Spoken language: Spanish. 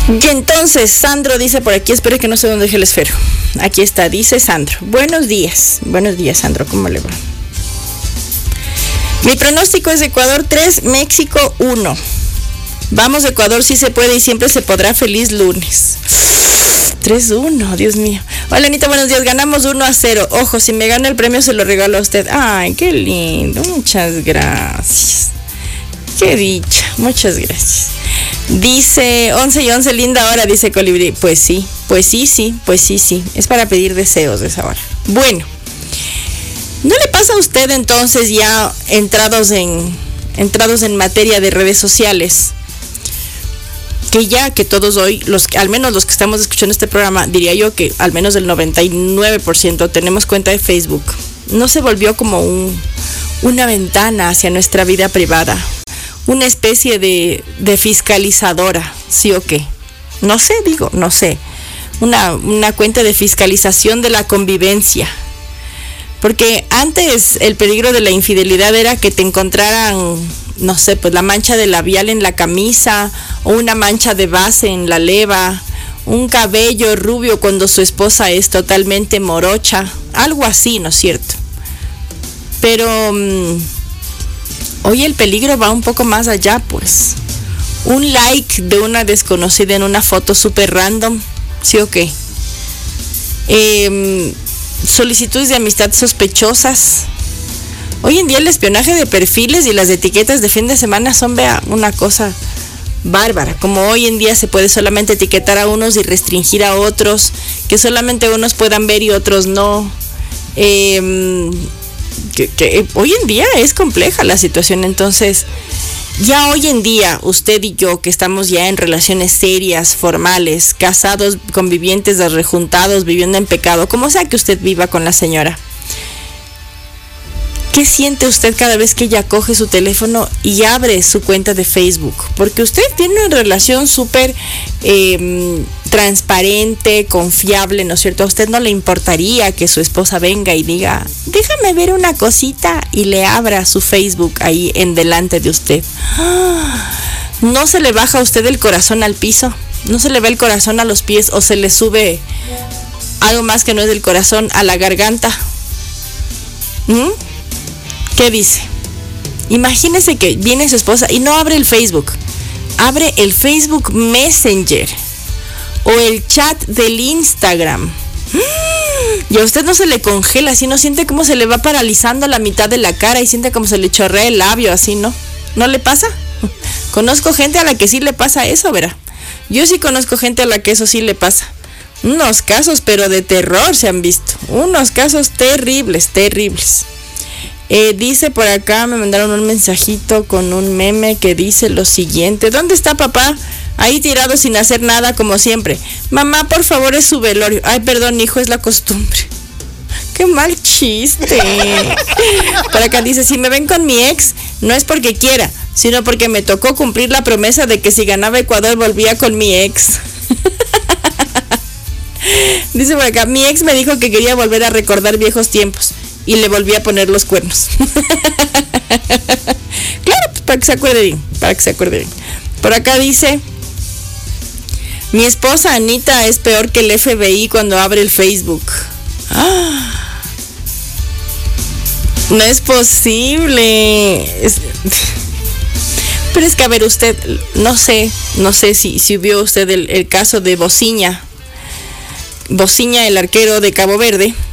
Y entonces Sandro dice por aquí, espere que no sé dónde dejé el esfero. Aquí está, dice Sandro. Buenos días Sandro, ¿cómo le va? Mi pronóstico es Ecuador 3, México 1. Vamos, Ecuador, sí se puede y siempre se podrá. Feliz lunes. 3-1, Dios mío. Hola, Anita, buenos días. Ganamos 1-0. Ojo, si me gana el premio se lo regalo a usted. Ay, qué lindo. Muchas gracias. Qué dicha. Muchas gracias. Dice 11:11, linda hora, dice Colibrí. Pues sí. Es para pedir deseos de esa hora. Bueno. ¿No le pasa a usted entonces, ya entrados en materia de redes sociales, que todos hoy, al menos los que estamos escuchando este programa, diría yo que al menos el 99% tenemos cuenta de Facebook? ¿No se volvió como una ventana hacia nuestra vida privada? Una especie de fiscalizadora, ¿sí o qué? No sé. Una cuenta de fiscalización de la convivencia. Porque antes el peligro de la infidelidad era que te encontraran, no sé, pues la mancha de labial en la camisa, o una mancha de base en la leva, un cabello rubio cuando su esposa es totalmente morocha, algo así, ¿no es cierto? Pero hoy el peligro va un poco más allá, pues. Un like de una desconocida en una foto súper random, ¿sí o qué? Solicitudes de amistad sospechosas. Hoy en día el espionaje de perfiles y las etiquetas de fin de semana son, vea, una cosa bárbara. Como hoy en día se puede solamente etiquetar a unos y restringir a otros, que solamente unos puedan ver y otros no. Hoy en día es compleja la situación. Entonces, ya hoy en día, usted y yo, que estamos ya en relaciones serias, formales, casados, convivientes, rejuntados, viviendo en pecado, como sea que usted viva con la señora, ¿qué siente usted cada vez que ella coge su teléfono y abre su cuenta de Facebook? Porque usted tiene una relación súper transparente, confiable, ¿no es cierto? A usted no le importaría que su esposa venga y diga, déjame ver una cosita, y le abra su Facebook ahí en delante de usted. ¿No se le baja a usted el corazón al piso? ¿No se le va el corazón a los pies, o se le sube algo más que no es del corazón a la garganta? ¿Qué dice? Imagínese que viene su esposa y no abre el Facebook, abre el Facebook Messenger o el chat del Instagram. Y a usted no se le congela, así, no siente cómo se le va paralizando la mitad de la cara y siente como se le chorrea el labio, así, ¿no? ¿No le pasa? Conozco gente a la que sí le pasa eso, verá. Yo sí conozco gente a la que eso sí le pasa. Unos casos, pero de terror se han visto. Unos casos terribles. Dice por acá, me mandaron un mensajito con un meme que dice lo siguiente: ¿dónde está papá? Ahí tirado sin hacer nada como siempre. Mamá, por favor, es su velorio. Ay, perdón, hijo, es la costumbre. Qué mal chiste. Por acá dice, si me ven con mi ex, no es porque quiera, sino porque me tocó cumplir la promesa de que si ganaba Ecuador volvía con mi ex. Dice por acá, mi ex me dijo que quería volver a recordar viejos tiempos y le volví a poner los cuernos. Claro, pues para que se acuerde bien, Por acá dice, mi esposa Anita es peor que el FBI cuando abre el Facebook. No es posible. Pero es que, a ver, usted, no sé si vio usted el caso de Bociña, el arquero de Cabo Verde,